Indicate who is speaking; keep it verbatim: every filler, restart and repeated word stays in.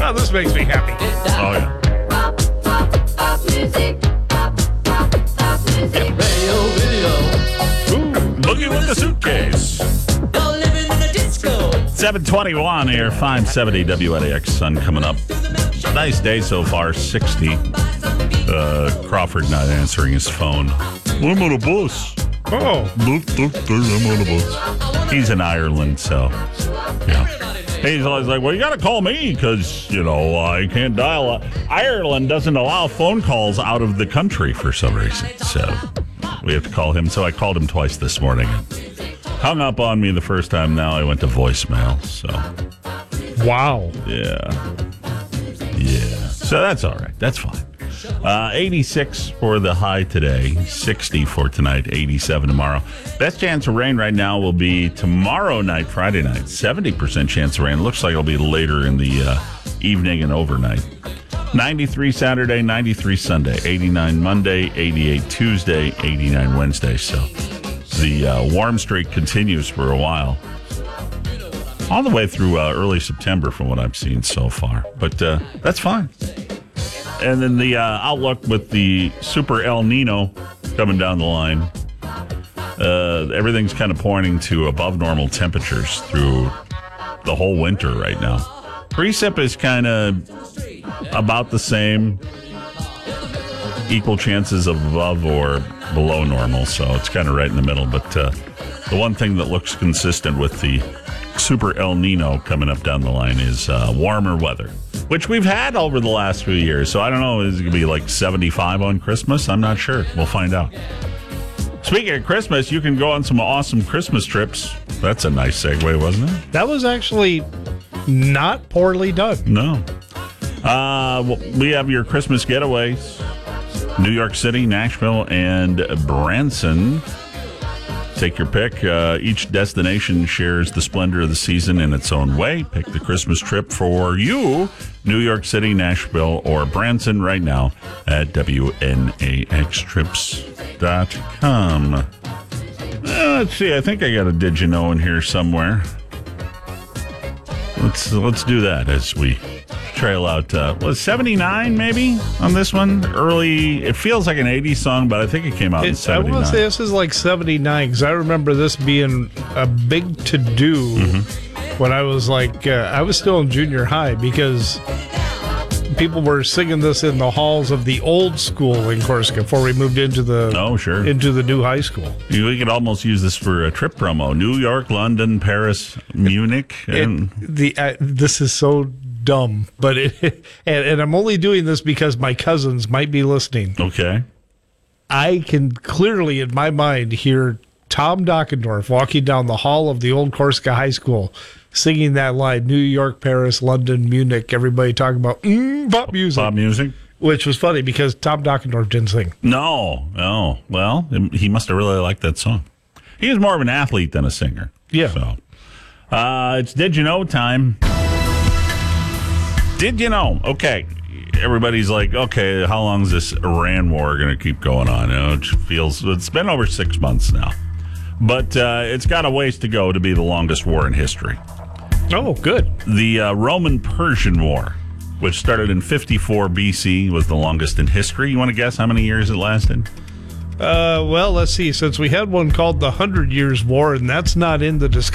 Speaker 1: Oh, this makes me happy.
Speaker 2: Oh, yeah.
Speaker 3: Pop, pop, pop music. Pop, pop, pop music.
Speaker 4: Radio video.
Speaker 2: Ooh, Boogie with the Suitcase.
Speaker 4: You're living in a disco.
Speaker 2: seven twenty-one here, five seventy W N A X sun coming up. Nice day so far, sixty. Uh, Crawford not answering his phone. I'm on a bus.
Speaker 1: Oh.
Speaker 2: I'm on a bus. He's in Ireland, so, yeah. He's always like, well, you got to call me because, you know, I can't dial. Ireland doesn't allow phone calls out of the country for some reason, so we have to call him. So I called him twice this morning. Hung up on me the first time. Now I went to voicemail, so.
Speaker 1: Wow.
Speaker 2: Yeah. Yeah. So that's all right. That's fine. Uh, eighty-six for the high today, sixty for tonight, eighty-seven tomorrow. Best chance of rain right now will be tomorrow night, Friday night. seventy percent chance of rain. Looks like it'll be later in the uh, evening and overnight. ninety-three Saturday, ninety-three Sunday, eighty-nine Monday, eighty-eight Tuesday, eighty-nine Wednesday. So the uh, warm streak continues for a while. All the way through uh, early September from what I've seen so far. But uh, that's fine. And then the uh, outlook with the Super El Nino coming down the line. Uh, everything's kind of pointing to above normal temperatures through the whole winter right now. Precip is kind of about the same. Equal chances of above or below normal. So it's kind of right in the middle. But uh, the one thing that looks consistent with the Super El Nino coming up down the line is uh, warmer weather, which we've had over the last few years. So I don't know, is it going to be like seventy-five on Christmas? I'm not sure. We'll find out. Speaking of Christmas, you can go on some awesome Christmas trips. That's a nice segue, wasn't it?
Speaker 1: That was actually not poorly done.
Speaker 2: No. Uh, well, we have your Christmas getaways. New York City, Nashville, and Branson. Take your pick. Uh, each destination shares the splendor of the season in its own way. Pick the Christmas trip for you. New York City, Nashville, or Branson right now at W N A X trips dot com. Uh, let's see. I think I got a Did You Know in here somewhere. Let's let's do that as we trail out. Uh, was seventy-nine maybe on this one? Early. It feels like an eighties song, but I think it came out in
Speaker 1: It, I
Speaker 2: seventy-nine.
Speaker 1: want to say this is like seventy-nine because I remember this being a big to-do
Speaker 2: Mm-hmm.
Speaker 1: when I was like, uh, I was still in junior high because people were singing this in the halls of the old school in Corsica before we moved into the
Speaker 2: Oh, sure.
Speaker 1: into the new high school.
Speaker 2: We could almost use this for a trip promo. New York, London, Paris, Munich. And
Speaker 1: It, the uh, this is so dumb, but it and, and I'm only doing this because my cousins might be listening.
Speaker 2: okay.
Speaker 1: I can clearly, in my mind, hear Tom Dockendorf walking down the hall of the old Corsica High School singing that line, New York, Paris, London, Munich, everybody talking about mm, pop music.
Speaker 2: Pop music?
Speaker 1: Which was funny because Tom Dockendorf didn't sing.
Speaker 2: No. No. Well, he must have really liked that song. He was more of an athlete than a singer.
Speaker 1: Yeah.
Speaker 2: So, uh, it's Did You Know time. Did you know? Okay. Everybody's like, okay, how long is this Iran war going to keep going on? You know, it feels, it's been over six months now. But uh, it's got a ways to go to be the longest war in history.
Speaker 1: Oh, good.
Speaker 2: The uh, Roman-Persian War, which started in fifty-four B C, was the longest in history. You want to guess how many years it lasted?
Speaker 1: Uh, well, let's see. Since we had one called the Hundred Years' War, and that's not in the discussion.